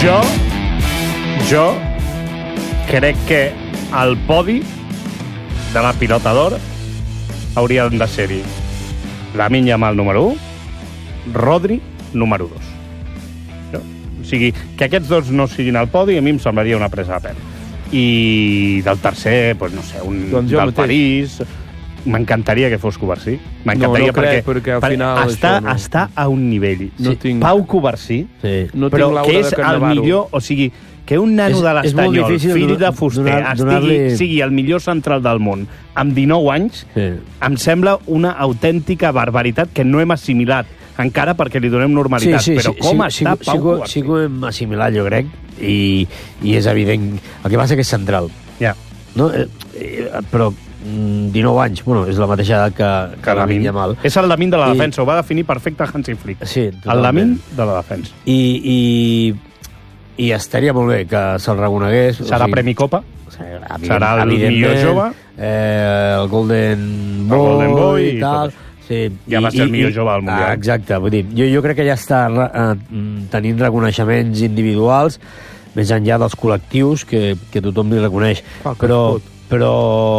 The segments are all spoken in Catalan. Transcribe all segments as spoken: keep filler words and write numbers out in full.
Jo, jo crec que el podi de la pilota d'or haurien de ser-hi Lamine Yamal número u, Rodri número dos. No? O sigui, que aquests dos no siguin al podi a mi em semblaria una presa de pèl. I del tercer, pues, no sé, un doncs del París... M'encantaria que fos Covarsí. M'encantaria no, no crec, perquè, perquè al final està, no. està a un nivell. No sí, tinc... Pau Covarsí, sí. no però tinc que és el millor... O sigui, que un nano és, de l'Estanyol, fill de fuster, donar, donar-li... estigui, sigui el millor central del món amb dinou anys, sí. Em sembla una autèntica barbaritat que no hem assimilat encara perquè li donem normalitat. Sí, sí, però sí, com sí, està sí, Pau sí, Covarsí? Sí que ho hem assimilat, jo crec, i, i és evident. El que passa que és central. Ja. No? Eh, eh, però dinou anys, bueno, és la mateixa edat que, que, que Lamine Yamal. És el Lamine de la I... defensa, ho va definir perfecte Hansi Flick. Sí, el Lamine de la defensa. I, i, i estaria molt bé que se'l reconegués. Serà o sigui, Premi Copa? Serà, serà el millor jove? Eh, el Golden Boy, el Golden Boy i tal. Sí, ja va ser el millor jove del Mundial. Ah, exacte, vull dir, jo, jo crec que ja està eh, tenint reconeixements individuals més enllà dels col·lectius que, que tothom li reconeix. Ah, però, però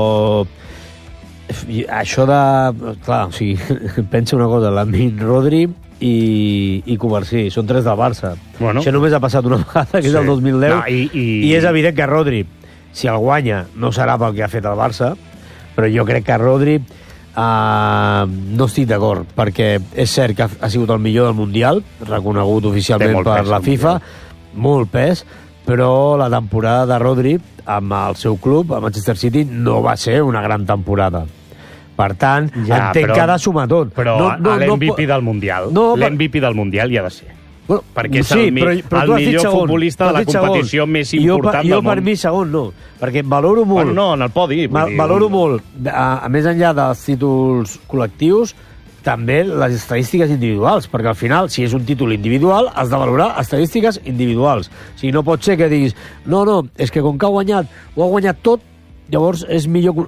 això de... Clar, o sigui, pensa una cosa, Lamine, Rodri i, i Covarsí, són tres del Barça. Bueno. Això només ha passat una vegada, que sí. És el dos mil deu, no, i, i... i és evident que Rodri, si el guanya, no serà pel que ha fet el Barça, però jo crec que Rodri Uh, no estic d'acord, perquè és cert que ha, ha sigut el millor del Mundial, reconegut oficialment per la FIFA, molt pes, però la temporada de Rodri amb el seu club, a Manchester City, no va ser una gran temporada. Per tant, ja, entenc però, que ha de sumar tot. Però no, no, l'M V P no, del Mundial, no, l'M V P del Mundial hi ha de ser. Bueno, perquè és sí, el, però, però el millor segon, futbolista de la competició segon. Més important jo, jo del món. Jo per mi segon no, perquè valoro molt... Bueno, no, en el podi. Va, dir, valoro un... molt, a, a més enllà dels títols col·lectius, també les estadístiques individuals, perquè al final, si és un títol individual, has de valorar estadístiques individuals. O sigui, no pot ser que diguis, no, no, és que com que ha guanyat, ho ha guanyat tot, llavors és millor...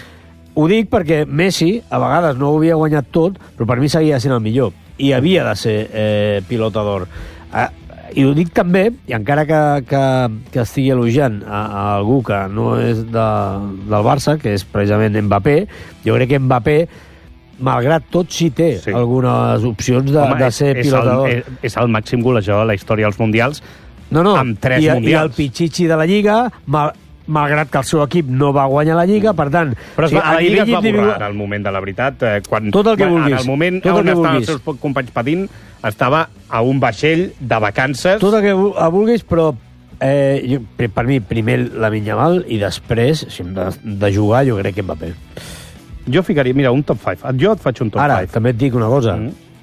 Ho dic perquè Messi, a vegades no ho havia guanyat tot, però per mi seguia sent el millor. I havia de ser eh, pilota d'or. Eh, I ho dic també, i encara que, que, que estigui elogiant a, a algú que no és de, del Barça, que és precisament Mbappé, jo crec que Mbappé, malgrat tot, sí té sí. algunes opcions de, Home, de ser és, pilota d'or. És, és el màxim golejador de la història dels Mundials, no, no. amb tres I, Mundials. I el Pichichi de la Lliga... Mal, malgrat que el seu equip no va guanyar la Lliga, per tant... Però o sigui, la Lliga es va individual... borrar en el moment de la veritat. Eh, quan, tot el que vulguis. En el moment tot on el estaven els seus companys patint, estava a un vaixell de vacances... Tot el que vulguis, però eh, jo, per mi, primer Lamine Yamal i després, si hem de, de jugar, jo crec que Mbappé. Jo ficaria, mira, un top cinc. Jo et faig un top cinc. Ara, també et dic una cosa.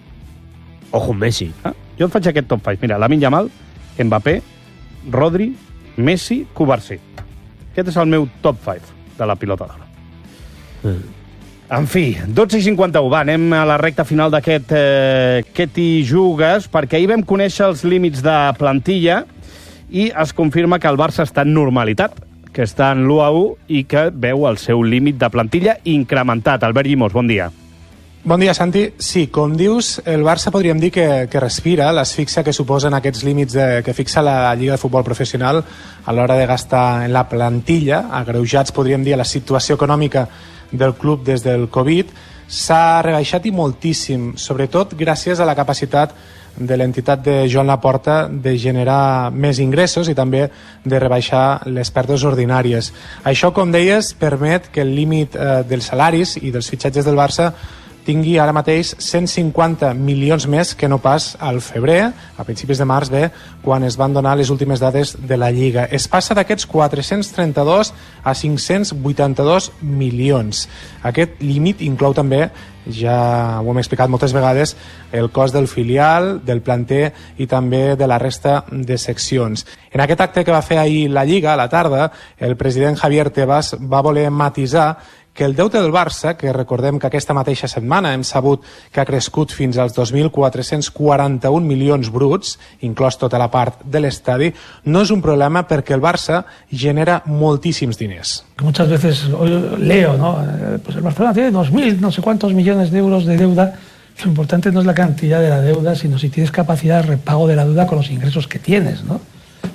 Mm. Ojo, Messi. Ah, jo et faig aquest top cinc. Mira, Lamine Yamal, Mbappé, Rodri, Messi, Covarsí. Aquest és el meu top cinc de la pilota d'or. Mm. En fi, dotze i cinquanta-u, va, anem a la recta final d'aquest eh, Què t'hi jugues, perquè ahir vam conèixer els límits de plantilla i es confirma que el Barça està en normalitat, que està en l'u a u i que veu el seu límit de plantilla incrementat. Albert Llimós, bon dia. Bon dia, Santi. Sí, com dius, el Barça podríem dir que, que respira l'asfíxia que suposen aquests límits de, que fixa la Lliga de Futbol Professional a l'hora de gastar en la plantilla, agreujats, podríem dir, a la situació econòmica del club des del Covid, s'ha rebaixat i moltíssim, sobretot gràcies a la capacitat de l'entitat de Joan Laporta de generar més ingressos i també de rebaixar les pèrdues ordinàries. Això, com deies, permet que el límit eh, dels salaris i dels fitxatges del Barça tingui ara mateix cent cinquanta milions més que no pas al febrer, a principis de març, bé, quan es van donar les últimes dades de la Lliga. Es passa d'aquests quatre-cents trenta-dos a cinc-cents vuitanta-dos milions. Aquest límit inclou també, ja ho hem explicat moltes vegades, el cost del filial, del planter i també de la resta de seccions. En aquest acte que va fer ahir la Lliga, a la tarda, el president Javier Tebas va voler matisar que el deute del Barça, que recordem que aquesta mateixa setmana hem sabut que ha crescut fins als dos mil quatre-cents quaranta-un milions bruts, inclòs tota la part de l'estadi, no és un problema perquè el Barça genera moltíssims diners. Muchas veces leo, ¿no? Pues el Barcelona tiene dos mil, no sé cuántos millones de euros de deuda. Lo importante no es la cantidad de la deuda, sino si tienes capacidad de repago de la deuda con los ingresos que tienes, ¿no?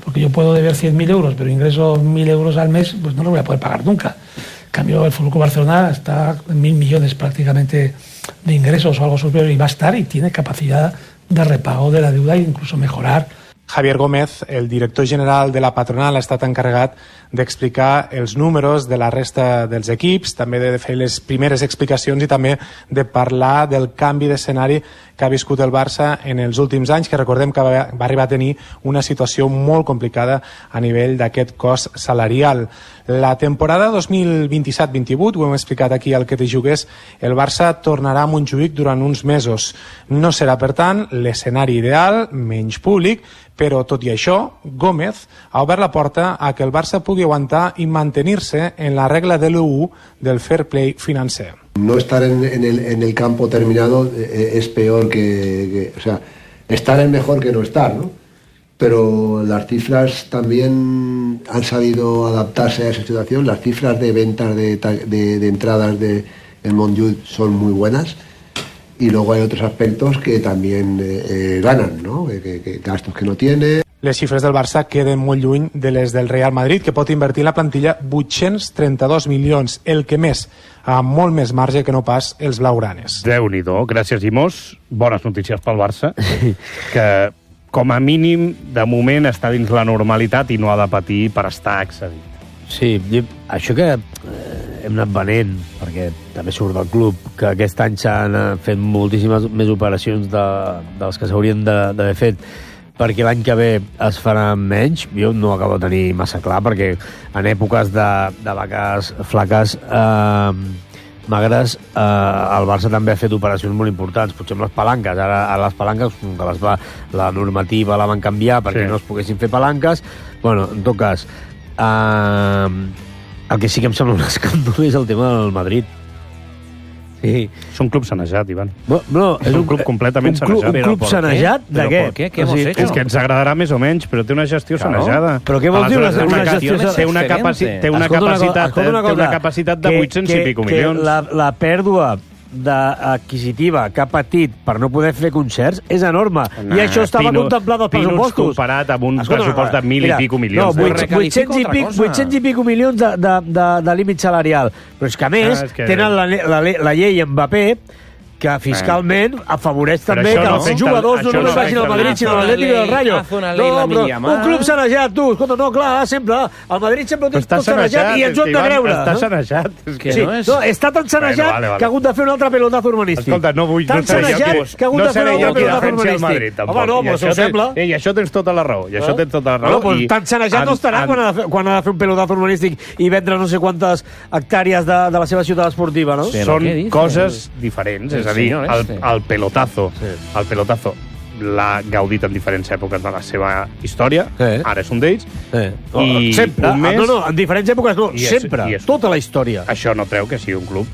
porque yo puedo deber cien mil euros, pero ingreso mil euros al mes, pues no lo voy a poder pagar nunca. En cambio, el F C Barcelona está en mil millones prácticamente de ingresos o algo superior, y va a estar y tiene capacidad de repago de la deuda e incluso mejorar. Javier Gómez, el director general de la patronal, ha estat encarregat d'explicar els números de la resta dels equips, també de fer les primeres explicacions i també de parlar del canvi d'escenari que ha viscut el Barça en els últims anys, que recordem que va arribar a tenir una situació molt complicada a nivell d'aquest cost salarial. La temporada dos mil vint-i-set vint-i-vuit, ho hem explicat aquí al Que T'hi Jugues, el Barça tornarà a Montjuïc durant uns mesos. No serà, per tant, l'escenari ideal, menys públic, però tot i això, Gómez ha obert la porta a que el Barça pugui aguantar y mantenerse en la regla del U U del fair play financiero. No estar en, en, el, en el campo terminado eh, es peor que, que... O sea, estar es mejor que no estar, ¿no? Pero las cifras también han sabido adaptarse a esa situación. Las cifras de ventas de, de, de entradas de el Montjuïc son muy buenas. Y luego hay otros aspectos que también eh, eh, ganan, ¿no? Que, que, gastos que no tiene. Les xifres del Barça queden molt lluny de les del Real Madrid, que pot invertir en la plantilla vuit-cents trenta-dos milions, el que més, amb molt més marge que no pas els blaugranes. Déu-n'hi-do, gràcies, Imós. Bones notícies pel Barça, que com a mínim, de moment, està dins la normalitat i no ha de patir per estar excedit. Sí, això que eh, hem anat venent, perquè també surt del club, que aquest any s'han fet moltíssimes més operacions de, de les que s'haurien d'haver fet, perquè l'any que ve es farà menys, jo no ho acabo de tenir massa clar, perquè en èpoques de, de vaques flaques eh, magres eh, el Barça també ha fet operacions molt importants, potser amb les palanques. Ara, ara les palanques, que les va, la normativa la van canviar perquè sí. no es poguessin fer palanques. Bueno, en tot cas, eh, el que sí que em sembla un escàndol és el tema del Madrid. Sí. És un club sanejat, Ivan. No, no, és un club completament un club, sanejat. Un club sanejat de què? què? què hemos hecho? És que ens agradarà més o menys, però té una gestió claro. sanejada. Però què vols dir? Una, una gestió sanejada? Té una, capaci té una capacitat, té una capacitat de vuit-cents i pico milions. La, la pèrdua adquisitiva que ha patit per no poder fer concerts és enorme. Nah, I això estava pino, contemplat als pressupostos. Comparat amb un Escolta, pressupost de mil mira, i pico milions. No, vuit-cents i pico, vuit-cents i pico milions de, de, de, de límit salarial. Però és que, a més, ah, que... tenen la, la, la llei Mbappé, que fiscalment afavoreix també que els jugadors no només vagin al Madrid, sinó a l'Atlètic del Rayo. No, però un club sanejat, tu. Escolta, no, clar, sempre. El Madrid sempre ho té tot sanejat i ens ho hem de creure. Està sanejat. Sí, no, està tan sanejat que ha hagut de fer un altre pelotazo urbanístic. Escolta, no vull... Tan sanejat que ha hagut de fer un altre pelotazo urbanístic. Home, no, però això sembla. I això tens tota la raó. I això tens tota la raó. Tan sanejat no estarà quan ha de fer un pelotazo urbanístic i vendre no sé quantes hectàrees de la seva ciutat esportiva, no? Són coses diferents, és a dir, el pelotazo, sí. el pelotazo l'ha gaudit en diferents èpoques de la seva història, sí. ara és un d'ells, sí. i sempre, un mes... no, no, en diferents èpoques no, I sempre, és, és, tota la història. Això no treu que sigui un club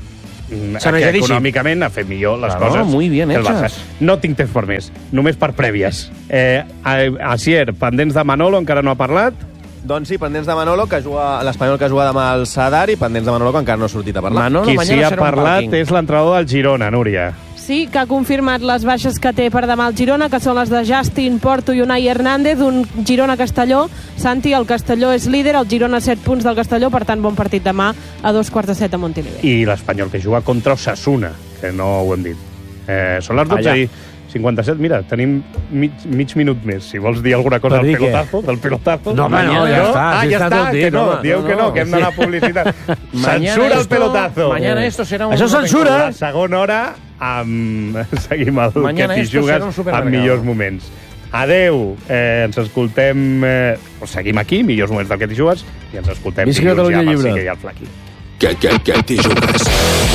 que econòmicament ha fet millor les claro, coses muy bien que el Barça. No tinc temps per més, només per prèvies. Eh, Asier, pendents de Manolo, encara no ha parlat. Doncs sí, pendents de Manolo, que juga l'Espanyol que juga demà al Sadar, i pendents de Manolo, que encara no ha sortit a parlar. Manolo, qui sí ha parlat és l'entrenador del Girona, Núria. Sí, que ha confirmat les baixes que té per demà al Girona, que són les de Justin Porto i Unai Hernández, un Girona-Castelló. Santi, el Castelló és líder, el Girona set punts del Castelló, per tant, bon partit demà a dos quarts de set a Montilivi. I l'Espanyol que juga contra Osasuna, que no ho hem dit. Eh, són les dotze i cinquanta-set, mira, tenim mig, mig minut més. Si vols dir alguna cosa del pelotazo, del pelotazo... No, home, no, ja està. Ah, ja està, que no, dieu que no, que hem d'anar a publicitat. Censura el pelotazo. Mañana esto será un... Això censura. La segona hora, amb... seguim el Que T'hi Jugues amb millors moments. Adeu, eh, ens escoltem... Eh, seguim aquí, millors moments del Que T'hi Jugues, i ens escoltem dilluns ja amb el Sique i el Flaqui. Que, que, que T'hi Jugues.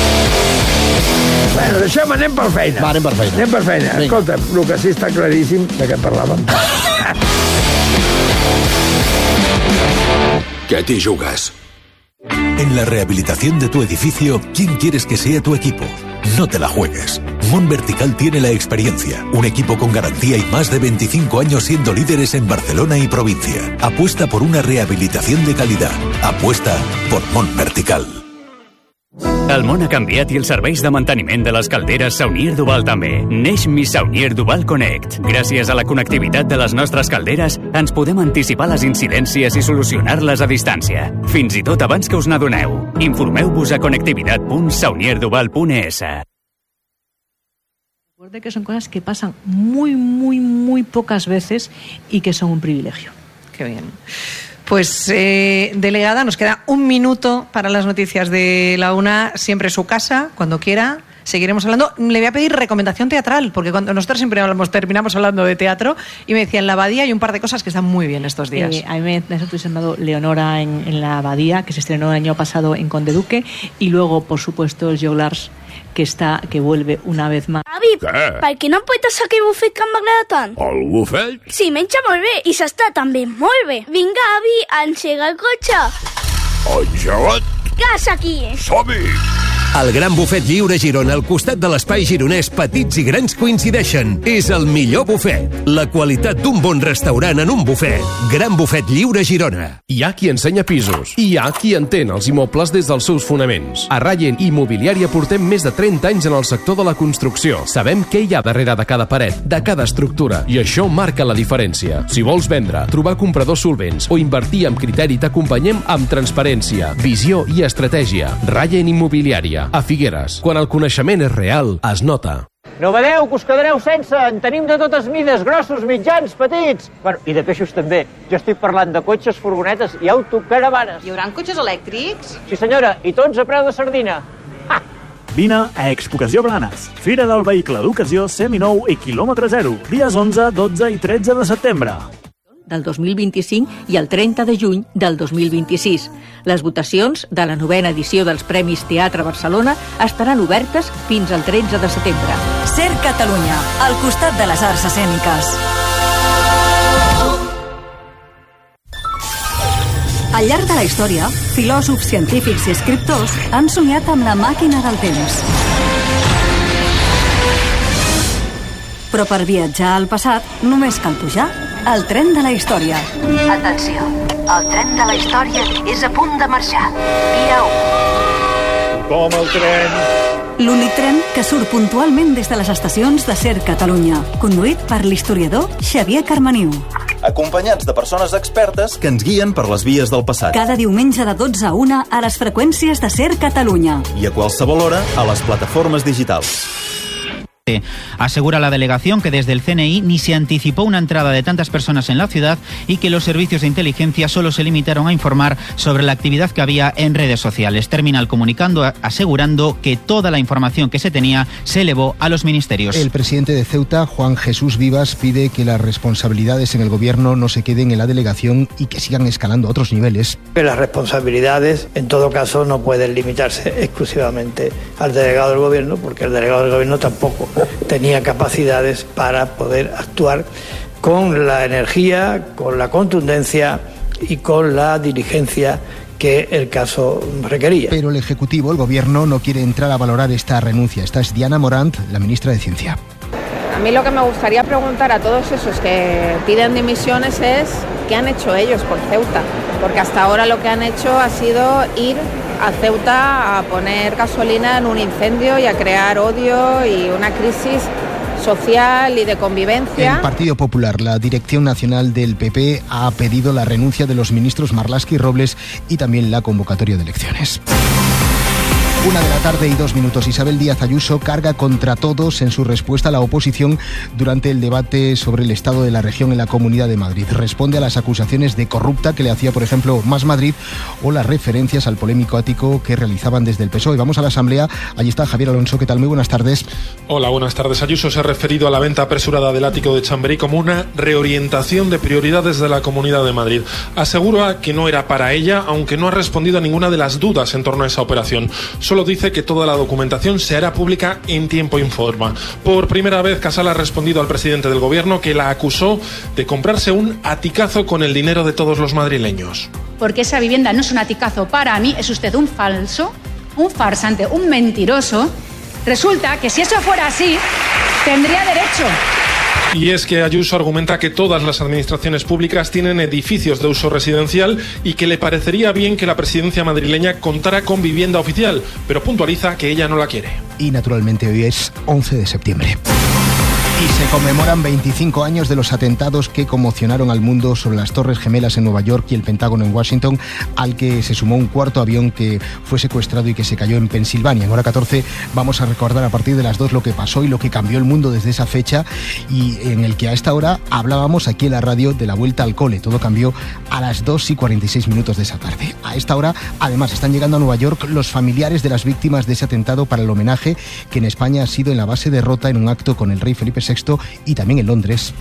Bueno, deixem, anem per feina. Va, anem per feina. Anem per feina. Vinga. Escolta'm, el que sí està claríssim de què parlàvem. Que T'hi Jugues. En la rehabilitación de tu edificio, ¿quién quieres que sea tu equipo? No te la juegues. Mon Vertical tiene la experiencia, un equipo con garantía y más de veinticinco años siendo líderes en Barcelona y provincia. Apuesta por una rehabilitación de calidad. Apuesta por Mon Vertical. El món ha canviat i els serveis de manteniment de les calderes Saunier Duval també. Neix Mi Saunier Duval Connect. Gràcies a la connectivitat de les nostres calderes, ens podem anticipar les incidències i solucionar-les a distància. Fins i tot abans que us n'adoneu. Informeu-vos a connectivitat punt saunier duval punt es. Recuerde que son cosas que pasan muy, muy, muy pocas veces y que son un privilegio. Qué bien. Pues, eh, delegada, nos queda un minuto para las noticias de la una. Siempre su casa, cuando quiera. Seguiremos hablando. Le voy a pedir recomendación teatral, porque cuando nosotros siempre hablamos, terminamos hablando de teatro, y me decían La Abadía y un par de cosas que están muy bien estos días. Eh, a mí me ha entusiasmado Leonora en, en La Abadía, que se estrenó el año pasado en Conde Duque, y luego, por supuesto, els Joglars, que està, que vuelve una vez más. Avi, per què no emportes aquell bufet que m'agrada tant? El bufet? Sí, menja molt bé i s'està també molt bé. Vinga, avi, engega el cotxe. Engegat? Gas aquí. Som-hi! El Gran Bufet Lliure Girona, al costat de l'espai gironès, petits i grans coincideixen. És el millor bufet. La qualitat d'un bon restaurant en un bufet. Gran Bufet Lliure Girona. Hi ha qui ensenya pisos. I hi ha qui entén els immobles des dels seus fonaments. A Rayen Immobiliària portem més de trenta anys en el sector de la construcció. Sabem què hi ha darrere de cada paret, de cada estructura, i això marca la diferència. Si vols vendre, trobar compradors solvents o invertir amb criteri, t'acompanyem amb transparència, visió i estratègia. Rayen Immobiliària. A Figueres, quan el coneixement és real, es nota. No badeu, que us quedareu sense. En tenim de totes mides, grossos, mitjans, petits. Bueno, i de peixos també. Jo estic parlant de cotxes, furgonetes i autocaravanes. Hi haurà cotxes elèctrics? Sí, senyora, i tots a preu de sardina. Ha! Vine a Expocació Blanes, Fira del Vehicle d'Ocasió seminou i quilòmetre zero, dies onze, dotze i tretze de setembre. Del dos mil vint-i-cinc i el trenta de juny del dos mil vint-i-sis. Les votacions de la novena edició dels Premis Teatre Barcelona estaran obertes fins al tretze de setembre. Ser Catalunya, al costat de les arts escèniques. Al llarg de la història, filòsofs, científics i escriptors han somiat amb la màquina del temps. Però per viatjar al passat només cal pujar al tren de la història. Atenció, el tren de la història és a punt de marxar. Via u. Com el tren. L'únic tren que surt puntualment des de les estacions de Ser Catalunya, conduït per l'historiador Xavier Carmaniu. Acompanyats de persones expertes que ens guien per les vies del passat. Cada diumenge de dotze a una a les freqüències de Ser Catalunya. I a qualsevol hora a les plataformes digitals. Asegura la delegación que desde el C N I ni se anticipó una entrada de tantas personas en la ciudad y que los servicios de inteligencia solo se limitaron a informar sobre la actividad que había en redes sociales. Termina el comunicando asegurando que toda la información que se tenía se elevó a los ministerios. El presidente de Ceuta, Juan Jesús Vivas, pide que las responsabilidades en el gobierno no se queden en la delegación y que sigan escalando a otros niveles. Que las responsabilidades, en todo caso, no pueden limitarse exclusivamente al delegado del gobierno, porque el delegado del gobierno tampoco tenía capacidades para poder actuar con la energía, con la contundencia y con la diligencia que el caso requería. Pero el Ejecutivo, el Gobierno, no quiere entrar a valorar esta renuncia. Esta es Diana Morant, la ministra de Ciencia. A mí lo que me gustaría preguntar a todos esos que piden dimisiones es ¿qué han hecho ellos por Ceuta? Porque hasta ahora lo que han hecho ha sido ir a Ceuta a poner gasolina en un incendio y a crear odio y una crisis social y de convivencia. El Partido Popular, la Dirección Nacional del P P, ha pedido la renuncia de los ministros Marlaska y Robles y también la convocatoria de elecciones. Una de la tarde y dos minutos. Isabel Díaz Ayuso carga contra todos en su respuesta a la oposición durante el debate sobre el estado de la región en la Comunidad de Madrid. Responde a las acusaciones de corrupta que le hacía, por ejemplo, Más Madrid, o las referencias al polémico ático que realizaban desde el P S O E. Vamos a la Asamblea. Allí está Javier Alonso. ¿Qué tal? Muy buenas tardes. Hola, buenas tardes. Ayuso se ha referido a la venta apresurada del ático de Chamberí como una reorientación de prioridades de la Comunidad de Madrid. Asegura que no era para ella, aunque no ha respondido a ninguna de las dudas en torno a esa operación. Solo dice que toda la documentación se hará pública en tiempo y forma. Por primera vez, Casal ha respondido al presidente del gobierno, que la acusó de comprarse un aticazo con el dinero de todos los madrileños. Porque esa vivienda no es un aticazo para mí, es usted un falso, un farsante, un mentiroso. Resulta que si eso fuera así, tendría derecho Y es que Ayuso argumenta que todas las administraciones públicas tienen edificios de uso residencial y que le parecería bien que la presidencia madrileña contara con vivienda oficial, pero puntualiza que ella no la quiere. Y naturalmente hoy es once de septiembre. Y se conmemoran veinticinco años de los atentados que conmocionaron al mundo sobre las Torres Gemelas en Nueva York y el Pentágono en Washington, al que se sumó un cuarto avión que fue secuestrado y que se cayó en Pensilvania. En Hora catorce vamos a recordar a partir de las dos lo que pasó y lo que cambió el mundo desde esa fecha, y en el que a esta hora hablábamos aquí en la radio de la vuelta al cole. Todo cambió a las dos y cuarenta y seis minutos de esa tarde. A esta hora, además, están llegando a Nueva York los familiares de las víctimas de ese atentado para el homenaje que en España ha sido en la base de Rota, en un acto con el rey Felipe sexto, y también en Londres.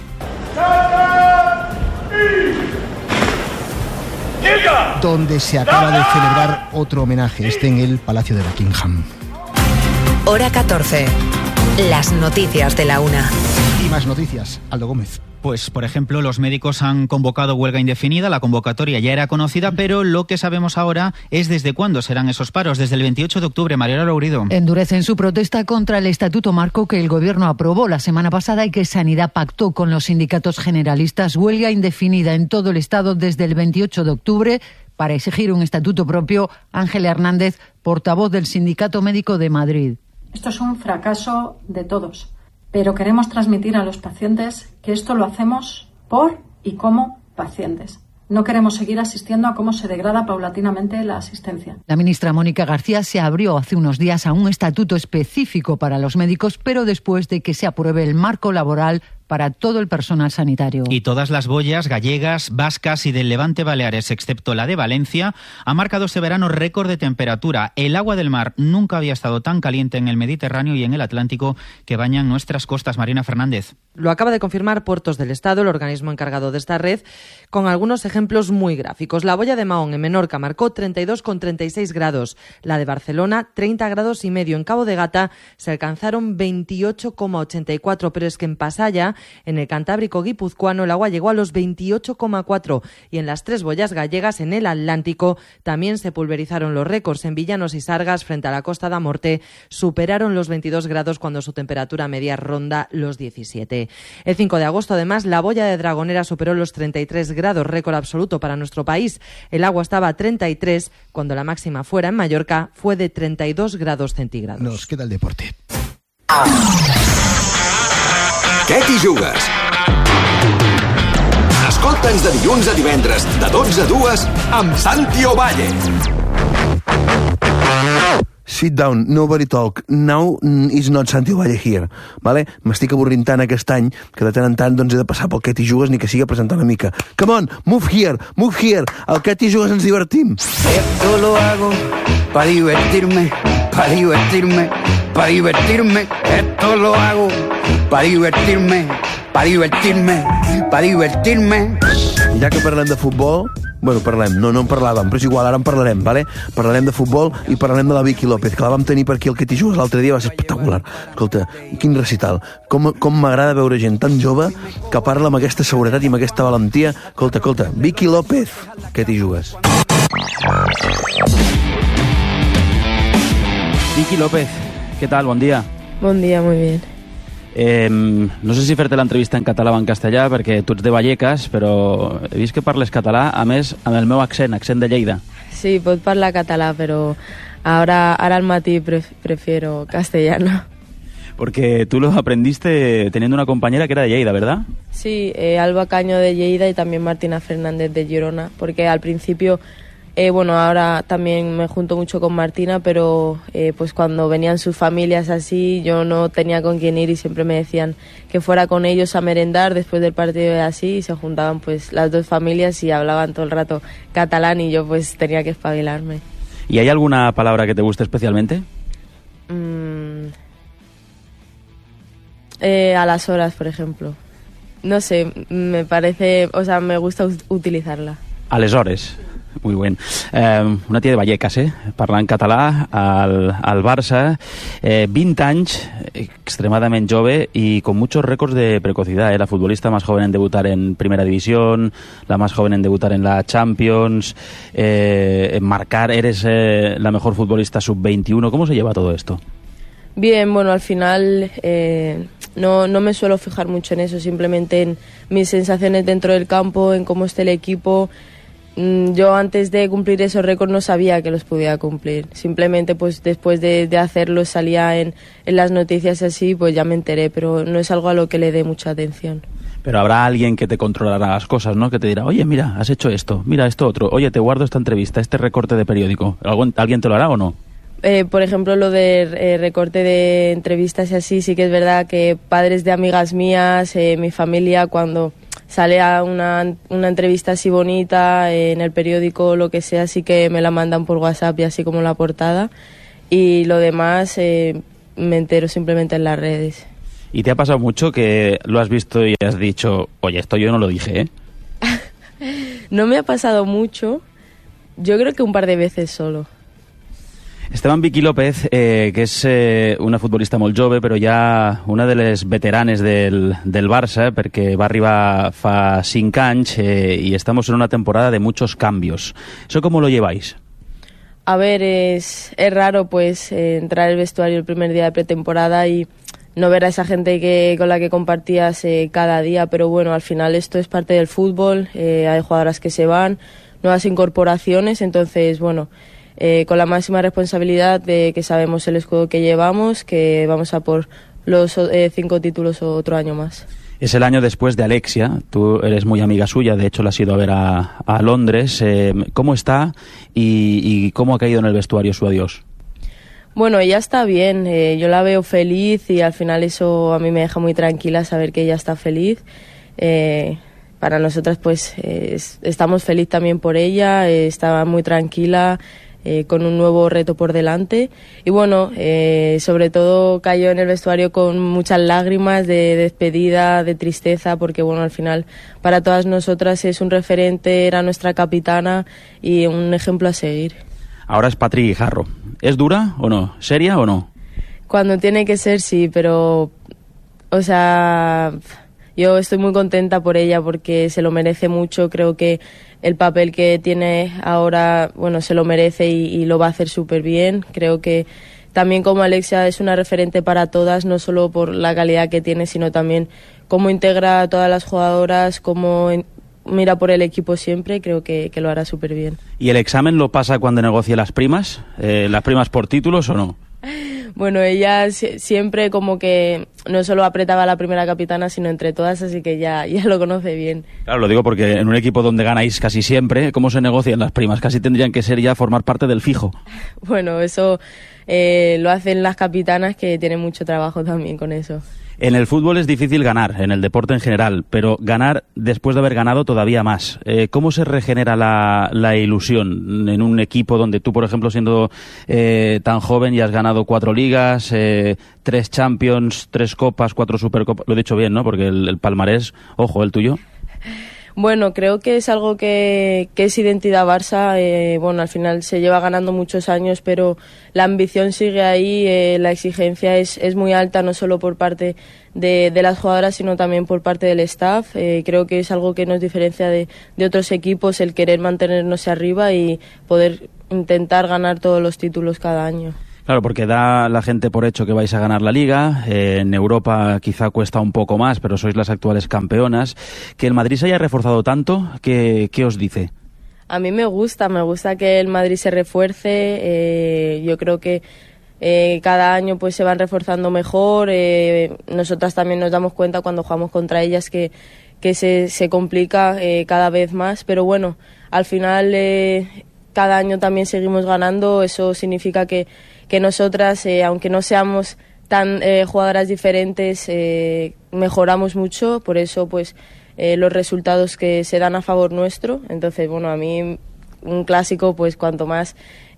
Donde se acaba de celebrar otro homenaje, este en el Palacio de Buckingham. Hora catorce. Las noticias de la una. Y más noticias. Aldo Gómez. Pues, por ejemplo, los médicos han convocado huelga indefinida. La convocatoria ya era conocida, pero lo que sabemos ahora es desde cuándo serán esos paros. Desde el veintiocho de octubre, Mariela Lourido. Endurecen su protesta contra el Estatuto Marco que el Gobierno aprobó la semana pasada y que Sanidad pactó con los sindicatos generalistas. Huelga indefinida en todo el Estado desde el veintiocho de octubre para exigir un estatuto propio. Ángela Hernández, portavoz del Sindicato Médico de Madrid. Esto es un fracaso de todos. Pero queremos transmitir a los pacientes que esto lo hacemos por y como pacientes. No queremos seguir asistiendo a cómo se degrada paulatinamente la asistencia. La ministra Mónica García se abrió hace unos días a un estatuto específico para los médicos, pero después de que se apruebe el marco laboral para todo el personal sanitario. Y todas las boyas gallegas, vascas y del Levante Baleares, excepto la de Valencia, ha marcado este verano récord de temperatura. El agua del mar nunca había estado tan caliente en el Mediterráneo y en el Atlántico que bañan nuestras costas. Marina Fernández. Lo acaba de confirmar Puertos del Estado, el organismo encargado de esta red, con algunos ejemplos muy gráficos. La boya de Mahón en Menorca marcó treinta y dos coma treinta y seis grados. La de Barcelona, treinta grados y medio. En Cabo de Gata se alcanzaron veintiocho coma ochenta y cuatro, pero es que en Pasaya, en el Cantábrico guipuzcoano, el agua llegó a los veintiocho coma cuatro, y en las tres boyas gallegas en el Atlántico también se pulverizaron los récords. En Villanos y Sargas, frente a la Costa da Morte, superaron los veintidós grados cuando su temperatura media ronda los diecisiete. El cinco de agosto, además, la boya de Dragonera superó los treinta y tres grados, récord absoluto para nuestro país. El agua estaba a treinta y tres, cuando la máxima fuera en Mallorca fue de treinta y dos grados centígrados. Nos queda el deporte. Què t'hi jugues? Escolta'ns de dilluns a divendres, de dotze a dues, amb Santi Ovalle. Sit down, nobody talk, now is not Santi Ovalle here, vale? M'estic avorrint tant aquest any que de tant en tant doncs he de passar pel Què t'hi jugues ni que sigui a presentar una mica. Come on, move here, move here, al Què t'hi jugues ens divertim. Esto lo hago para divertirme, para divertirme, para divertirme. Esto lo hago para divertirme, para divertirme, para divertirme. Ja que parlem de futbol, bueno, parlem, no, no en parlàvem, però és igual, ara en parlarem, vale? Parlarem de futbol i parlarem de la Vicky López, que la vam tenir per aquí al Què t'hi jugues l'altre dia, va ser espectacular. Escolta, quin recital. Com, com m'agrada veure gent tan jove que parla amb aquesta seguretat i amb aquesta valentia. Escolta, escolta, Vicky López, Què t'hi jugues? Vicky López, ¿qué tal? Bon dia. Bon dia, muy bien. Eh, no sé si fer-te l'entrevista en català o en castellà, perquè tu ets de Vallecas, però he vist que parles català, a més, amb el meu accent, accent de Lleida. Sí, pot parlar català, però ara, ara al matí pref prefiero castellano. Porque tú lo aprendiste teniendo una compañera que era de Lleida, ¿verdad? Sí, eh, Alba Caño de Lleida y también Martina Fernández de Girona, porque al principio... Eh, bueno, ahora también me junto mucho con Martina, pero eh, pues cuando venían sus familias así, yo no tenía con quién ir y siempre me decían que fuera con ellos a merendar después del partido y así, y se juntaban pues las dos familias y hablaban todo el rato catalán y yo pues tenía que espabilarme. ¿Y hay alguna palabra que te guste especialmente? Mm, eh, a las horas, por ejemplo. No sé, me parece, o sea, me gusta utilizarla. Aleshores. Muy bien. Eh, una tia de Vallecas, eh? Parlant català al, al Barça. Eh, veinte anys, extremadament jove y con muchos récords de precocidad. Eh? La futbolista más joven en debutar en Primera División, la más joven en debutar en la Champions, eh, en marcar, eres eh, la mejor futbolista sub veintiuno. ¿Cómo se lleva todo esto? Bien, bueno, al final eh, no, no me suelo fijar mucho en eso, simplemente en mis sensaciones dentro del campo, en cómo esté el equipo. Yo antes de cumplir esos récords no sabía que los podía cumplir. Simplemente pues después de, de hacerlos salía en, en las noticias así, pues ya me enteré, pero no es algo a lo que le dé mucha atención. Pero habrá alguien que te controlará las cosas, ¿no? Que te dirá, oye, mira, has hecho esto, mira esto otro, oye, te guardo esta entrevista, este recorte de periódico. ¿Alguien te lo hará o no? Eh, por ejemplo, lo de eh, recorte de entrevistas y así, sí que es verdad que padres de amigas mías, eh, mi familia, cuando sale a una, una entrevista así bonita eh, en el periódico o lo que sea, sí que me la mandan por WhatsApp y así como la portada. Y lo demás eh, me entero simplemente en las redes. ¿Y te ha pasado mucho que lo has visto y has dicho, oye, esto yo no lo dije, eh? No me ha pasado mucho, yo creo que un par de veces solo. Esteban Vicky López, eh, que és eh, una futbolista molt jove, però ja una de les veteranes del, del Barça, perquè va arribar fa cinc anys eh, y estamos en una temporada de muchos cambios. ¿Eso cómo lo lleváis? A ver, es, es raro pues eh, entrar al vestuario el primer día de pretemporada y no ver a esa gente que con la que compartías eh, cada día, pero bueno, al final esto es parte del fútbol, eh, hay jugadoras que se van, nuevas incorporaciones, entonces bueno... Eh, con la máxima responsabilidad de que sabemos el escudo que llevamos, que vamos a por los eh, cinco títulos o otro año más. Es el año después de Alexia, tú eres muy amiga suya, de hecho la has ido a ver a, a Londres. Eh, ¿Cómo está y, y cómo ha caído en el vestuario su adiós? Bueno, ella está bien, eh, yo la veo feliz y al final eso a mí me deja muy tranquila saber que ella está feliz. Eh, para nosotras pues eh, estamos felices también por ella, eh, está muy tranquila. Eh, con un nuevo reto por delante y bueno, eh, sobre todo cayó en el vestuario con muchas lágrimas de despedida, de tristeza, porque bueno, al final para todas nosotras es un referente, era nuestra capitana y un ejemplo a seguir. Ahora es Patri Guijarro. ¿Es dura o no? ¿Seria o no? Cuando tiene que ser, sí, pero o sea, yo estoy muy contenta por ella porque se lo merece mucho, creo que el papel que tiene ahora, bueno, se lo merece y, y lo va a hacer súper bien. Creo que también como Alexia es una referente para todas, no solo por la calidad que tiene, sino también cómo integra a todas las jugadoras, cómo en, mira por el equipo siempre, creo que, que lo hará súper bien. ¿Y el examen lo pasa cuando negocia las primas? Eh, ¿Las primas por títulos o no? Bueno, ella siempre como que no solo apretaba a la primera capitana, sino entre todas, así que ya, ya lo conoce bien. Claro, lo digo porque en un equipo donde ganáis casi siempre, ¿cómo se negocian las primas? Casi tendrían que ser ya formar parte del fijo. Bueno, eso eh, lo hacen las capitanas, que tienen mucho trabajo también con eso. En el fútbol es difícil ganar, en el deporte en general, pero ganar después de haber ganado todavía más. Eh, ¿Cómo se regenera la, la ilusión en un equipo donde tú, por ejemplo, siendo eh, tan joven, ya has ganado cuatro ligas, eh, tres Champions, tres Copas, cuatro Supercopas? Lo he dicho bien, ¿no? Porque el, el palmarés, ojo, el tuyo. Bueno, creo que es algo que, que es identidad Barça. Eh, bueno, al final se lleva ganando muchos años, pero la ambición sigue ahí, eh, la exigencia es, es muy alta, no solo por parte de, de las jugadoras, sino también por parte del staff. Eh, creo que es algo que nos diferencia de, de otros equipos, el querer mantenernos arriba y poder intentar ganar todos los títulos cada año. Claro, porque da la gente por hecho que vais a ganar la Liga, eh, en Europa quizá cuesta un poco más, pero sois las actuales campeonas. Que el Madrid se haya reforzado tanto, ¿qué, qué os dice? A mí me gusta, me gusta que el Madrid se refuerce, eh, yo creo que eh, cada año pues se van reforzando mejor, eh, nosotras también nos damos cuenta cuando jugamos contra ellas que, que se, se complica eh, cada vez más, pero bueno, al final eh, cada año también seguimos ganando, eso significa que que nosotras, eh, aunque no seamos tan eh, jugadoras diferentes, eh, mejoramos mucho, por eso pues eh, los resultados que se dan a favor nuestro. Entonces, bueno, a mí un clásico, pues cuanto más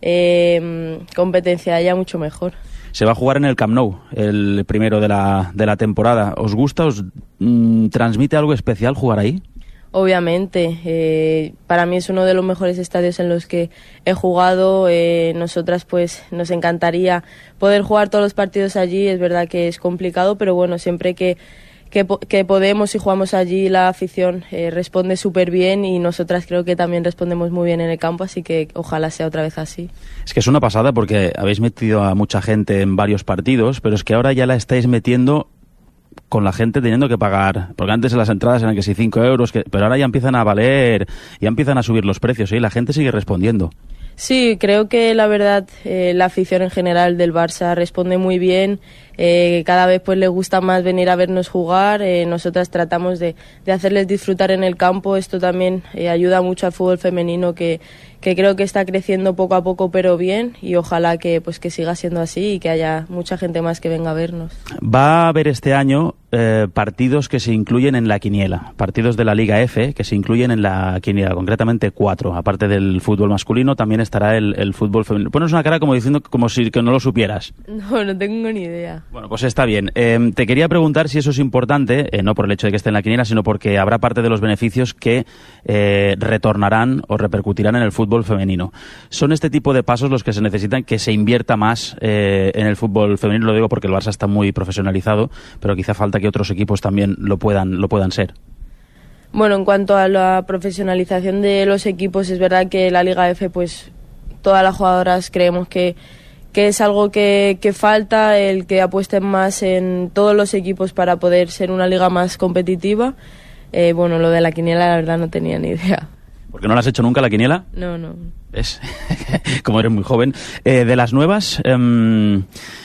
eh, competencia haya, mucho mejor. Se va a jugar en el Camp Nou, el primero de la, de la temporada. ¿Os gusta, os mm, transmite algo especial jugar ahí? Obviamente, eh, para mí es uno de los mejores estadios en los que he jugado. Eh, nosotras pues nos encantaría poder jugar todos los partidos allí. Es verdad que es complicado, pero bueno, siempre que, que, que podemos y jugamos allí, la afición eh, responde súper bien y nosotras creo que también respondemos muy bien en el campo, así que ojalá sea otra vez así. Es que es una pasada porque habéis metido a mucha gente en varios partidos, pero es que ahora ya la estáis metiendo con la gente teniendo que pagar, porque antes en las entradas eran que si cinco euros, que, pero ahora ya empiezan a valer, ya empiezan a subir los precios, ¿eh? Y la gente sigue respondiendo. Sí, creo que la verdad eh, la afición en general del Barça responde muy bien, eh, cada vez pues les gusta más venir a vernos jugar, eh, nosotras tratamos de, de hacerles disfrutar en el campo, esto también eh, ayuda mucho al fútbol femenino que, que creo que está creciendo poco a poco pero bien y ojalá que pues que siga siendo así y que haya mucha gente más que venga a vernos. Va a haber este año eh, partidos que se incluyen en la quiniela, partidos de la Liga F que se incluyen en la quiniela, concretamente cuatro, aparte del fútbol masculino también estará el, el fútbol femenino. Pones una cara como diciendo como si que no lo supieras. No, no tengo ni idea. Bueno, pues está bien. Eh, te quería preguntar si eso es importante, eh, no por el hecho de que esté en la quiniela, sino porque habrá parte de los beneficios que eh, retornarán o repercutirán en el fútbol femenino. ¿Son este tipo de pasos los que se necesitan, que se invierta más eh, en el fútbol femenino? Lo digo porque el Barça está muy profesionalizado, pero quizá falta que otros equipos también lo puedan, lo puedan ser. Bueno, en cuanto a la profesionalización de los equipos, es verdad que la Liga F, pues todas las jugadoras creemos que, que es algo que, que falta, el que apuesten más en todos los equipos para poder ser una liga más competitiva. Eh, bueno, lo de la quiniela la verdad no tenía ni idea. ¿Por qué no la has hecho nunca, la quiniela? No, no. ¿Ves? Como eres muy joven. Eh, de las nuevas, eh,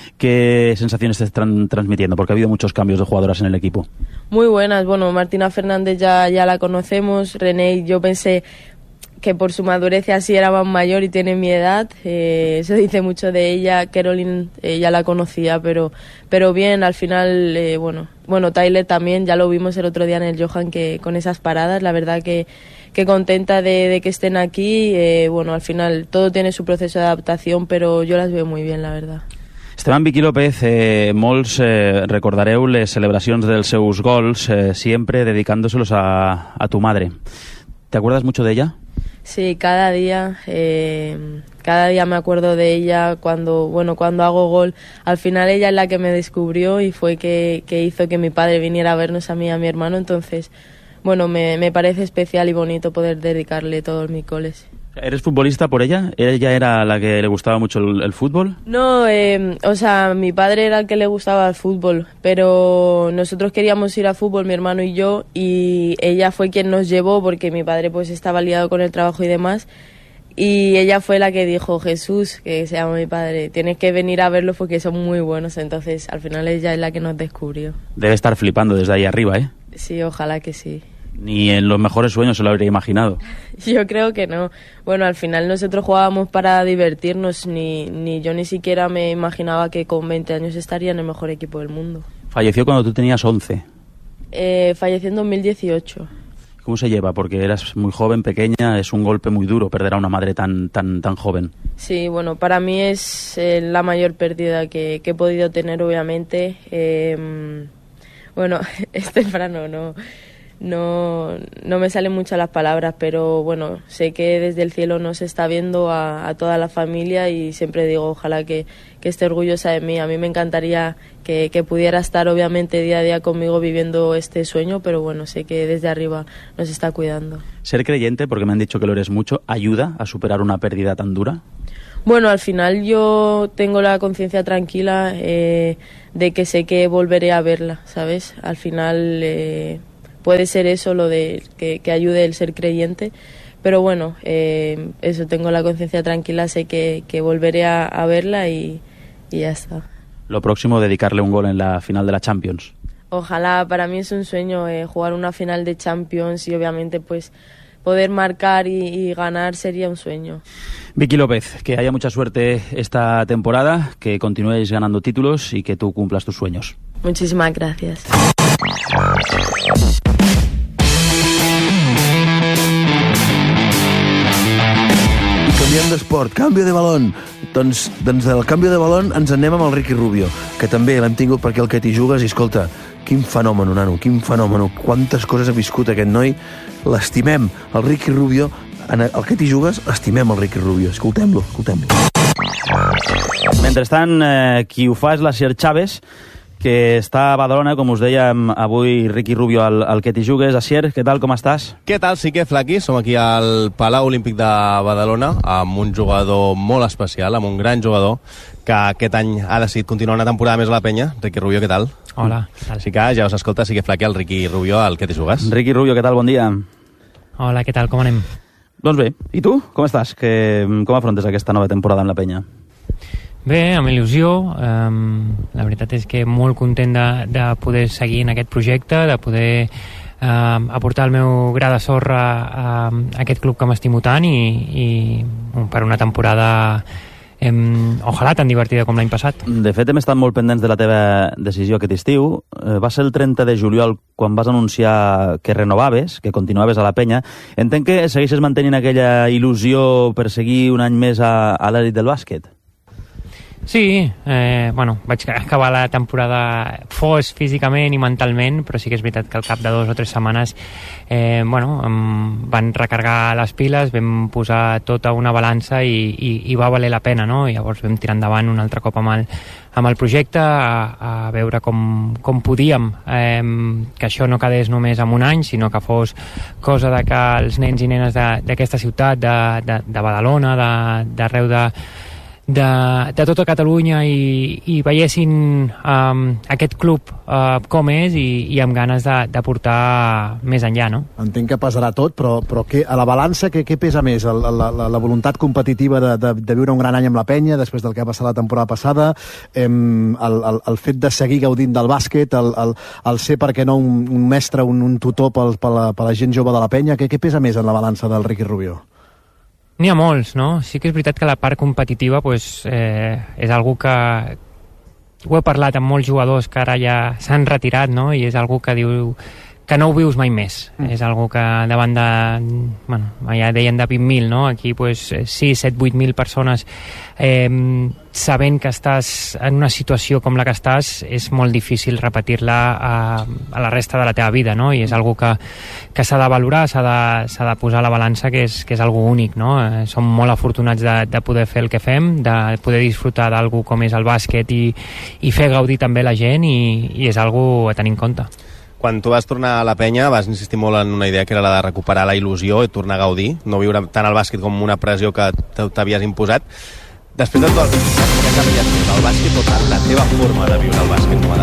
¿qué sensaciones te están transmitiendo? Porque ha habido muchos cambios de jugadoras en el equipo. Muy buenas. Bueno, Martina Fernández ya, ya la conocemos. René, yo pensé que por su madurez y así era más mayor y tiene mi edad. Eh, eso dice mucho de ella. Caroline eh, ya la conocía, pero, pero bien, al final, eh, bueno, bueno, Tyler también, ya lo vimos el otro día en el Johan que con esas paradas, la verdad que que contenta de, de que estén aquí. Eh, bueno, al final todo tiene su proceso de adaptación, pero yo las veo muy bien, la verdad. Esteban Vicky López, eh, molts eh, recordareu les celebracions dels seus gols, eh, siempre dedicándoselos a, a tu madre. ¿Te acuerdas mucho de ella? Sí, cada día, eh, cada día me acuerdo de ella cuando, bueno, cuando hago gol. Al final ella es la que me descubrió y fue que, que hizo que mi padre viniera a vernos a mí y a mi hermano, entonces bueno, me, me parece especial y bonito poder dedicarle todos mis goles. ¿Eres futbolista por ella? ¿Ella era la que le gustaba mucho el, el fútbol? No, eh, o sea, mi padre era el que le gustaba el fútbol, pero nosotros queríamos ir a fútbol, mi hermano y yo, y ella fue quien nos llevó porque mi padre pues estaba liado con el trabajo y demás, y ella fue la que dijo, Jesús, que se llama mi padre, tienes que venir a verlos porque son muy buenos, entonces al final ella es la que nos descubrió. Debe estar flipando desde ahí arriba, ¿eh? Sí, ojalá que sí. Ni en los mejores sueños se lo habría imaginado. Yo creo que no. Bueno, al final nosotros jugábamos para divertirnos, ni, ni yo ni siquiera me imaginaba que con veinte años estaría en el mejor equipo del mundo. Falleció cuando tú tenías once. Eh, falleció en dos mil dieciocho. ¿Cómo se lleva? Porque eras muy joven, pequeña, es un golpe muy duro perder a una madre tan tan tan joven. Sí, bueno, para mí es eh, la mayor pérdida que, que he podido tener, obviamente. Eh, bueno, es temprano, no... No, no me salen mucho las palabras, pero bueno, sé que desde el cielo nos está viendo a, a toda la familia y siempre digo, ojalá que, que esté orgullosa de mí. A mí me encantaría que, que pudiera estar obviamente día a día conmigo viviendo este sueño, pero bueno, sé que desde arriba nos está cuidando. Ser creyente, porque me han dicho que lo eres mucho, ¿ayuda a superar una pérdida tan dura? Bueno, al final yo tengo la conciencia tranquila eh, de que sé que volveré a verla, ¿sabes? Al final... Eh, puede ser eso lo de que, que ayude el ser creyente, pero bueno, eh, eso, tengo la conciencia tranquila, sé que, que volveré a, a verla y, y ya está. Lo próximo, dedicarle un gol en la final de la Champions. Ojalá, para mí es un sueño eh, jugar una final de Champions y obviamente pues poder marcar y, y ganar sería un sueño. Vicky López, que haya mucha suerte esta temporada, que continúes ganando títulos y que tú cumplas tus sueños. Muchísimas gracias. Canviem d'esport, canvi de balón. Doncs, doncs del canvi de balón ens anem amb el Ricky Rubio, que també l'hem tingut perquè el que t'hi jugues, i escolta, quin fenomen, nano, quin fenomen, quantes coses ha viscut aquest noi, l'estimem, el Ricky Rubio, en el que t'hi jugues, estimem el Ricky Rubio, escoltem-lo, escoltem-lo. Mentrestant, eh, qui ho fa és la Cher Chávez, que està a Badalona, com us dèiem avui Ricky Rubio al, al Que t'hi jugues. Asier, què tal, com estàs? Què tal, sí que Flaqui, som aquí al Palau Olímpic de Badalona amb un jugador molt especial, amb un gran jugador que aquest any ha decidit continuar una temporada més a la penya. Ricky Rubio, què tal? Hola, què tal? Sí que ja us escolta, sí que Flaqui, el Ricky Rubio al Que t'hi jugues. Ricky Rubio, què tal? Bon dia. Hola, què tal? Com anem? Doncs bé, i tu? Com estàs? Que, com afrontes aquesta nova temporada amb la penya? Bé, amb il·lusió. Um, la veritat és que molt content de, de poder seguir en aquest projecte, de poder um, aportar el meu gra de sorra a, a aquest club que m'estimo tant i, i per una temporada um, ojalà tan divertida com l'any passat. De fet, hem estat molt pendents de la teva decisió aquest estiu. Eh, va ser el trenta de juliol quan vas anunciar que renovaves, que continuaves a la penya. Entenc que segueixes mantenint aquella il·lusió per seguir un any més a, a l'elit del bàsquet. Sí, eh, bueno, vaig acabar la temporada fos físicament i mentalment, però sí que és veritat que al cap de dues o tres setmanes eh, bueno, em van recargar les piles, vam posar tota una balança i, i, i va valer la pena, no? I llavors vam tirar endavant un altre cop amb el, amb el projecte a, a veure com, com podíem eh, que això no quedés només en un any, sinó que fos cosa de que els nens i nenes d'aquesta ciutat, de, de, de Badalona, d'arreu de, de, de tota Catalunya i, i veiessin um, aquest club uh, com és i, i amb ganes de, de portar més enllà, no? Entenc que pesarà tot, però, però que, a la balança què, què pesa més? El, la, la, la voluntat competitiva de, de, de viure un gran any amb la penya després del que ha passat la temporada passada, em, el, el, el fet de seguir gaudint del bàsquet, el, el, el ser, per què no, un, un mestre, un, un tutor per, per, la, per la gent jove de la penya, què, què pesa més en la balança del Ricky Rubio? N'hi ha molts, no? Sí que és veritat que la part competitiva pues, eh, és algo que ho he parlat amb molts jugadors que ara ja s'han retirat, no? I és algo que diu que no ho vius mai més. Mm. És algo que davant de... Bueno, ja deien de vint mil, no? Aquí, pues, sis, set, vuit mil persones eh, sabent que estàs en una situació com la que estàs, és molt difícil repetir-la a, a la resta de la teva vida, no? I és algo que, que s'ha de valorar, s'ha de, s'ha de posar a la balança, que és, que és algo únic, no? Eh, som molt afortunats de, de poder fer el que fem, de poder disfrutar d'algo com és el bàsquet i, i fer gaudir també la gent, i, i és algo a tenir en compte. Quan tu vas tornar a la penya vas insistir molt en una idea que era la de recuperar la il·lusió i tornar a gaudir, no viure tant el bàsquet com una pressió que t'havies imposat. Després de tot, què ha canviat més, el bàsquet o tant la teva forma de viure el bàsquet com a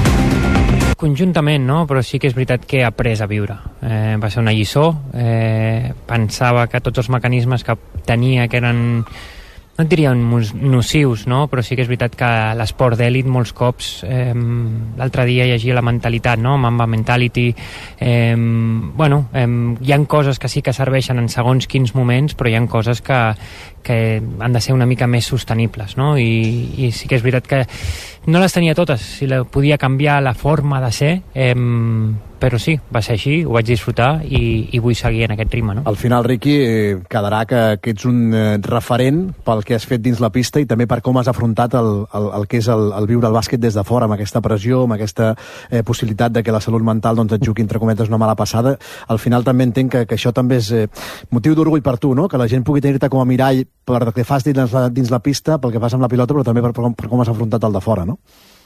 dalt? Conjuntament, no? Però sí que és veritat que he après a viure. Eh, va ser una lliçó. Eh, pensava que tots els mecanismes que tenia, que eren... no et diria nocius, no? Però sí que és veritat que l'esport d'èlit molts cops, eh, l'altre dia llegia la mentalitat, no? Mamba Mentality, eh, bueno, eh, hi ha coses que sí que serveixen en segons quins moments, però hi ha coses que, que han de ser una mica més sostenibles, no? I, i sí que és veritat que no les tenia totes, si la podia canviar la forma de ser, eh, però sí, va ser així, ho vaig disfrutar i, i vull seguir en aquest ritme, no? Al final, Ricky, eh, quedarà que, que ets un eh, referent pel que has fet dins la pista i també per com has afrontat el, el, el que és el, el viure el bàsquet des de fora, amb aquesta pressió, amb aquesta eh, possibilitat de que la salut mental doncs, et jugui, entre cometes, una mala passada. Al final també entenc que, que això també és eh, motiu d'orgull per tu, no? Que la gent pugui tenir-te com a mirall per el que fas dins la, dins la pista, pel que fas amb la pilota, però també per, per, per com has afrontat el de fora, no?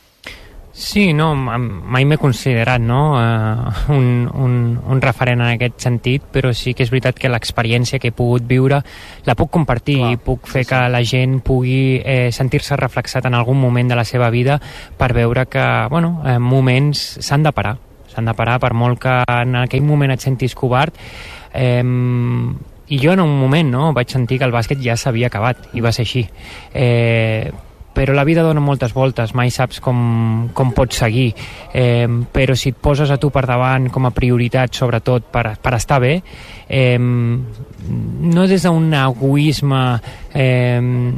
Sí, no, mai m'he considerat, no, uh, un, un, un referent en aquest sentit, però sí que és veritat que l'experiència que he pogut viure la puc compartir i puc fer que la gent pugui eh, sentir-se reflexat en algun moment de la seva vida per veure que, bueno, en moments s'han de parar, s'han de parar per molt que en aquell moment et sentis covard. Eh, i jo en un moment, no, vaig sentir que el bàsquet ja s'havia acabat i va ser així. Eh, però la vida dona moltes voltes, mai saps com, com pots seguir, eh, però si et poses a tu per davant com a prioritat, sobretot per, per estar bé, eh, no des d'un egoisme eh,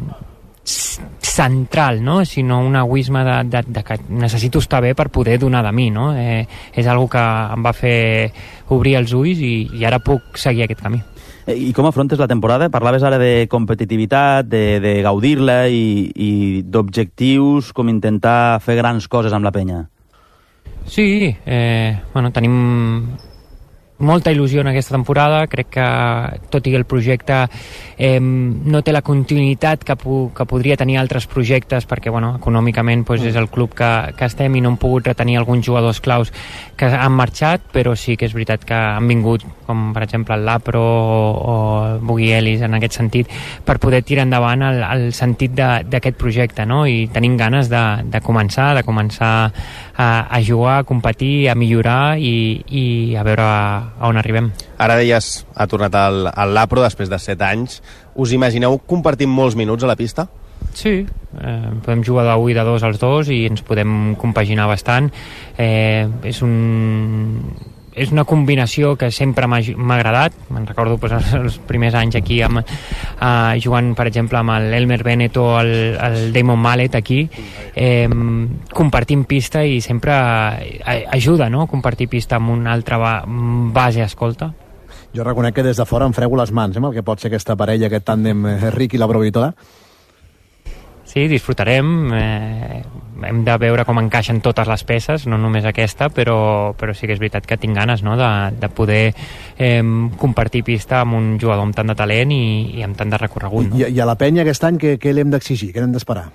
central, no? Sinó un egoisme de, de, de que necessito estar bé per poder donar de mi, no? Eh, és una cosa que em va fer obrir els ulls i, i ara puc seguir aquest camí. I com afrontes la temporada? Parlaves ara de competitivitat, de, de gaudir-la i, i d'objectius com intentar fer grans coses amb la penya. Sí, eh, bueno, tenim molta il·lusió en aquesta temporada. Crec que, tot i que el projecte eh, no té la continuïtat que, po que podria tenir altres projectes, perquè bueno, econòmicament pues, és el club que, que estem i no hem pogut retenir alguns jugadors claus que han marxat, però sí que és veritat que han vingut, com per exemple el Lapro o, o Bugui Ellis, en aquest sentit, per poder tirar endavant el, el sentit d'aquest projecte, no? I tenim ganes de, de començar, de començar a, a jugar, a competir, a millorar i, i a veure a, a on arribem. Ara deies, ha tornat al, al Lapro després de set anys. Us imagineu compartint molts minuts a la pista? Sí, eh, podem jugar de u i de dos als dos i ens podem compaginar bastant. Eh, és un... és una combinació que sempre m'ha agradat. Me'n recordo pues, els, els primers anys aquí amb, uh, jugant, per exemple, amb l'Elmer Bennett o el, el Damon Mallet aquí, eh, compartint pista i sempre ajuda, no?, compartir pista amb una altra ba base escolta. Jo reconec que des de fora em frego les mans, eh, amb el que pot ser aquesta parella, aquest tàndem eh, Ricky Lapro Vitola. Sí, disfrutarem, eh, hem de veure com encaixen totes les peces, no només aquesta, però, però sí que és veritat que tinc ganes, no?, de, de poder eh, compartir pista amb un jugador amb tant de talent i, i amb tant de recorregut. No? I, I a la penya aquest any què, què l'hem d'exigir? Què hem d'esperar?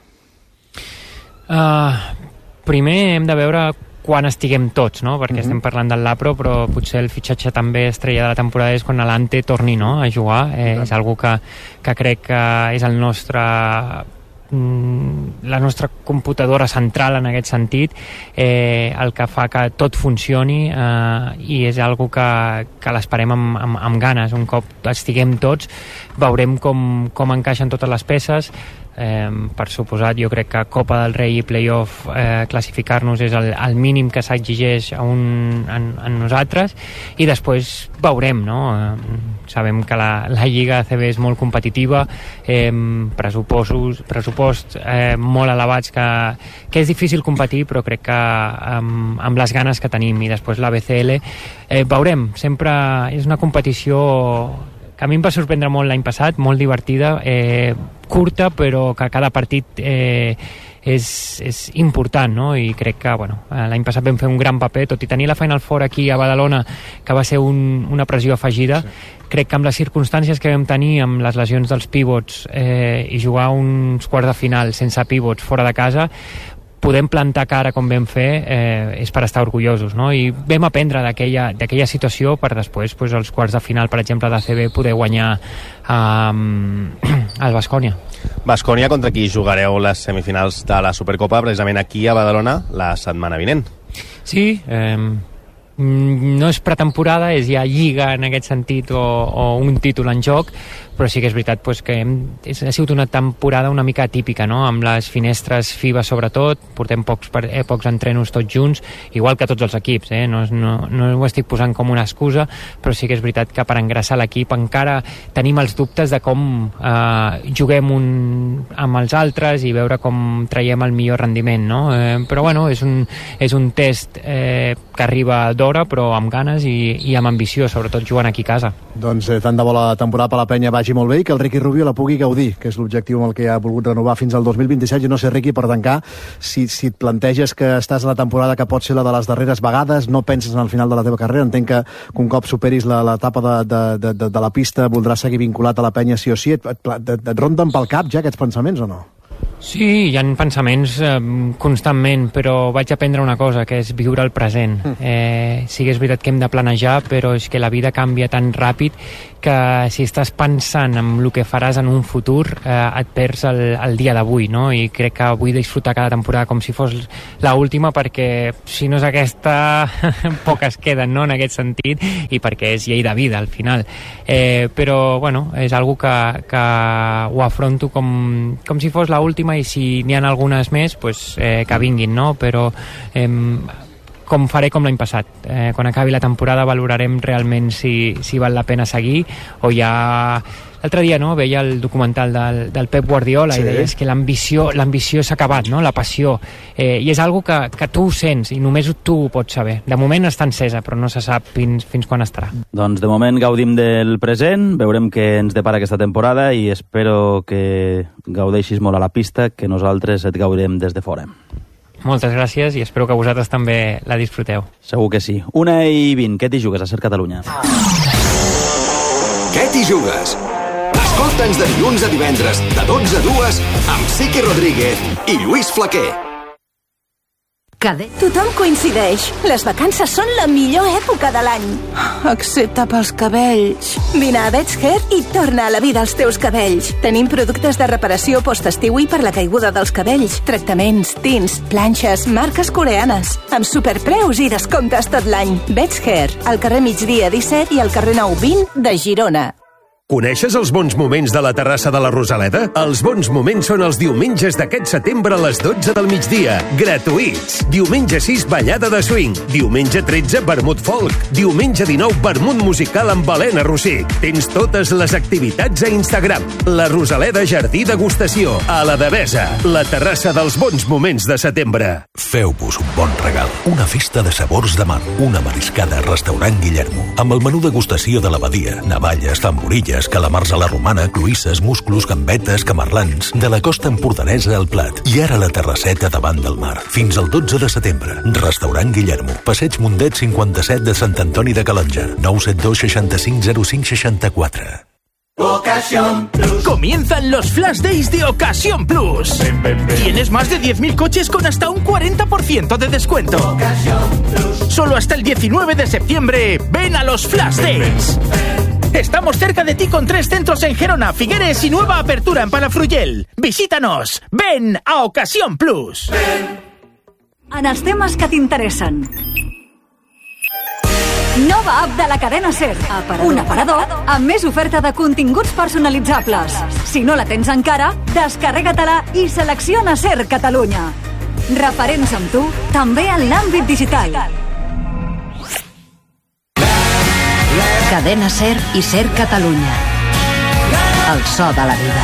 Uh, primer hem de veure quan estiguem tots, no? Perquè uh-huh. estem parlant del Lapro, però potser el fitxatge també estrella de la temporada és quan l'Ante torni, no?, a jugar. Eh, és algo que, que crec que és el nostre... la nostra computadora central en aquest sentit, eh, el que fa que tot funcioni, eh, i és algo que, que l'esperem amb, amb, amb ganes. Un cop estiguem tots veurem com, com encaixen totes les peces. Eh, per suposat, jo crec que Copa del Rei i Playoff, eh, classificar-nos és el, el mínim que s'exigeix a un, en, en nosaltres, i després veurem, no? Eh, sabem que la, la Lliga A C B és molt competitiva, eh, pressupostos, pressuposts eh, molt elevats, que, que és difícil competir, però crec que amb, amb les ganes que tenim, i després la B C L, eh, veurem. Sempre és una competició que a mi em va sorprendre molt l'any passat, molt divertida, eh, curta, però que cada partit eh, és, és important, no? I crec que bueno, l'any passat vam fer un gran paper, tot i tenir la Final Four aquí a Badalona, que va ser un, una pressió afegida. Sí. Crec que amb les circumstàncies que vam tenir, amb les lesions dels pivots, eh, i jugar uns quarts de final sense pivots fora de casa, podem plantar cara com vam fer, eh, és per estar orgullosos, no? I vam aprendre d'aquella situació per després, pues, els quarts de final, per exemple, d'A C B, poder guanyar um, el Baskonia. Baskonia, contra qui jugareu les semifinals de la Supercopa, precisament aquí a Badalona, la setmana vinent. Sí, eh, no és pretemporada, és ja lliga en aquest sentit, o, o un títol en joc, però sí que és veritat pues, que hem, és, ha sigut una temporada una mica atípica, no? Amb les finestres FIBA sobretot, portem pocs, eh, pocs entrenos tots junts, igual que tots els equips, eh? no, no, no ho estic posant com una excusa, però sí que és veritat que per engreixar l'equip encara tenim els dubtes de com eh, juguem un amb els altres i veure com traiem el millor rendiment, no? Eh, però bueno, és un, és un test eh, que arriba d'hora, però amb ganes i, i amb ambició, sobretot jugant aquí a casa. Doncs eh, tant de bo la temporada per la penya vagi molt bé i que el Ricky Rubio la pugui gaudir, que és l'objectiu amb el que ha volgut renovar fins al dos mil vint-i-set. Jo no sé, Ricky, per tancar, si, si et planteges que estàs a la temporada que pot ser la de les darreres vegades, no penses en el final de la teva carrera, entenc que, que un cop superis l'etapa de, de, de, de, de la pista voldràs seguir vinculat a la penya sí o sí. Et, et, et, et ronden pel cap ja aquests pensaments o no? Sí, hi ha pensaments eh, constantment, però vaig aprendre una cosa, que és viure el present. Eh, sí que és veritat que hem de planejar, però és que la vida canvia tan ràpid que si estàs pensant en el que faràs en un futur, eh, et perds el, el dia d'avui, no? I crec que vull disfrutar cada temporada com si fos l'última, perquè si no és aquesta, poques queden, no?, en aquest sentit, i perquè és llei de vida, al final. Eh, però, bueno, és algo que, que ho afronto com, com si fos l'última, i si n'hi ha algunes més, pues, eh, que vinguin, no? Però eh, com faré com l'any passat. Eh, quan acabi la temporada valorarem realment si, si val la pena seguir, o ja... L'altre dia, no?, veia el documental del, del Pep Guardiola, sí, i deies que l'ambició l'ambició s'ha acabat, no?, la passió. Eh, I és algo que, que tu ho sents i només tu ho pots saber. De moment està encesa, però no se sap fins, fins quan estarà. Doncs de moment gaudim del present, veurem què ens depara aquesta temporada i espero que gaudeixis molt a la pista, que nosaltres et gaudirem des de fora. Moltes gràcies i espero que vosaltres també la disfruteu. Segur que sí. Una i vint, què t'hi jugues a Ser Catalunya? Què t'hi jugues? Escolta'ns de dilluns a divendres, de dotze a dues, amb Sique Rodríguez i Lluís Flaquer. Cadet. Tothom coincideix. Les vacances són la millor època de l'any. Excepte pels cabells. Vine a Bets Hair i torna a la vida als teus cabells. Tenim productes de reparació post-estiu i per la caiguda dels cabells. Tractaments, tints, planxes, marques coreanes. Amb superpreus i descomptes tot l'any. Bets Hair, al carrer Migdia disset i al carrer Nou vint de Girona. Coneixes els bons moments de la terrassa de la Rosaleda? Els bons moments són els diumenges d'aquest setembre a les dotze del migdia. Gratuïts. Diumenge sis, ballada de swing. Diumenge tretze, vermut folk. Diumenge dinou, vermut musical amb Helena Rosich. Tens totes les activitats a Instagram. La Rosaleda Jardí Degustació. A la Devesa. La terrassa dels bons moments de setembre. Feu-vos un bon regal. Una festa de sabors de mar. Una mariscada a Restaurant Guillermo. Amb el menú degustació de l'abadia. Navalles, tamborilles, calamars a la romana, cloïsses, musclos, gambetes, camarlans, de la costa empordanesa al plat. I ara la terrasseta davant del mar. Fins al dotze de setembre. Restaurant Guillermo. Passeig Mundet cinquanta-set de Sant Antoni de Calonja. nou set dos, seixanta-cinc, zero cinc, seixanta-quatre. Ocasión Plus. Comienzan los Flash Days de Ocasión Plus. Ven, ven, ven. Tienes más de diez mil coches con hasta un cuarenta por ciento de descuento. Ocasión Plus. Solo hasta el diecinueve de septiembre. Ven a los Flash Days. Ven, ven. Estamos cerca de ti con tres centros en Gerona, Figueres y nueva apertura en Palafrugell. Visítanos. Ven a Ocasión Plus. Ven. En els temes que t'interessen. Nova app de la cadena SER. Aparador. Un aparador amb més oferta de continguts personalitzables. Si no la tens encara, descarrega-te-la i selecciona SER Catalunya. Referents amb tu, també en l'àmbit digital. Cadena SER i SER Catalunya. El so de la vida.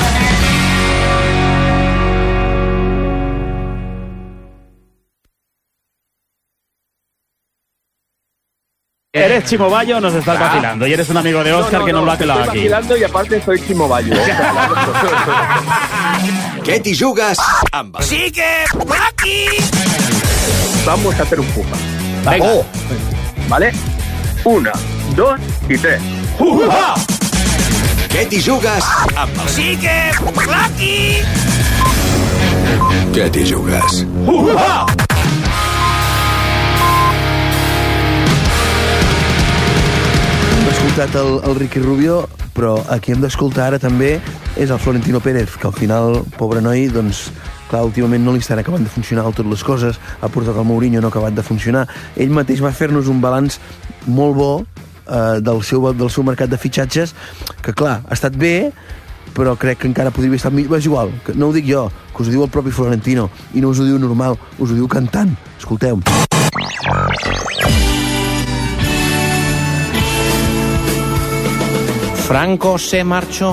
Eres Chimo Bayo, nos estás ah. vacilando. Y eres un amigo de Óscar no, no, que no, no lo ha pelado aquí. Estoy vacilando y aparte soy Chimo Bayo. Què t'hi jugues? Amb... Sí que... aquí! Vamos a hacer un puja. Venga. Oh. ¿Vale? Una, dos y tres. ¡Uha! Què t'hi jugues? Amb... Sí que... aquí! Què t'hi jugues? ¡Uha! Hem escoltat el, el Ricky Rubio, però aquí hem d'escoltar ara també és el Florentino Pérez, que al final, pobre noi, doncs, clar, últimament no li estan acabant de funcionar totes les coses, ha portat el Mourinho, no ha acabat de funcionar. Ell mateix va fer-nos un balanç molt bo eh, del, seu, del seu mercat de fitxatges, que clar, ha estat bé, però crec que encara podria haver estat millor. És igual, que no ho dic jo, que us ho diu el propi Florentino, i no us ho diu normal, us ho diu cantant. Escolteu. Franco se marchó